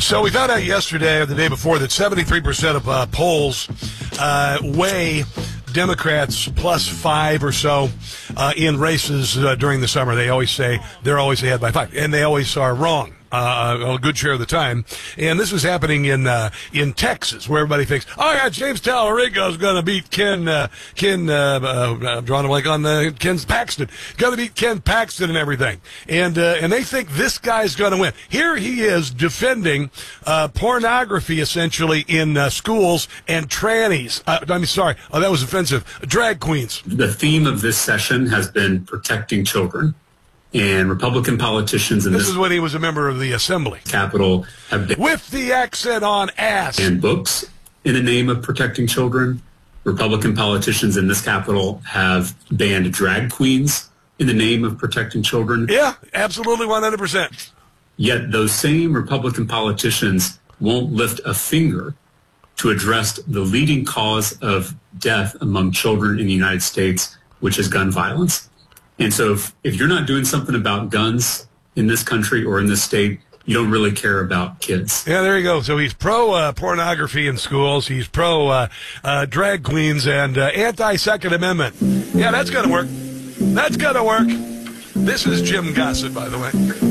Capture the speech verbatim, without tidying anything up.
So we found out yesterday or the day before that seventy-three percent of uh, polls uh, weigh Democrats plus five or so uh, in races uh, during the summer. They always say they're always ahead by five, and they always are wrong. Uh, a good share of the time. And this was happening in uh, in Texas, where everybody thinks, oh, yeah, James Talarico's going to beat Ken, uh, Ken, uh, uh, I'm drawing a blank on uh, Ken Paxton, going to beat Ken Paxton and everything. And uh, and they think this guy's going to win. Here he is defending uh, pornography, essentially, in uh, schools and trannies. Uh, I mean, sorry, oh, that was offensive. Drag queens. The theme of this session has been protecting children. And Republican politicians in this, this is when he was a member of the Assembly. Capitol have been with the accent on ass and books in the name of protecting children. Republican politicians in this Capitol have banned drag queens in the name of protecting children. Yeah, absolutely, one hundred percent. Yet those same Republican politicians won't lift a finger to address the leading cause of death among children in the United States, which is gun violence. And so if, if you're not doing something about guns in this country or in this state, you don't really care about kids. Yeah, there you go. So he's pro uh, pornography in schools. He's pro uh, uh, drag queens and uh, anti-Second Amendment. Yeah, that's going to work. That's going to work. This is Jim Gossett, by the way.